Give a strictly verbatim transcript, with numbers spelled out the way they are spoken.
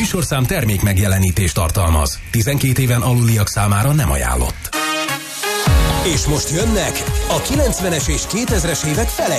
műsorszám termék megjelenítést tartalmaz. tizenkét éven aluliak számára nem ajánlott. És most jönnek a kilencvenes és kétezres évek felei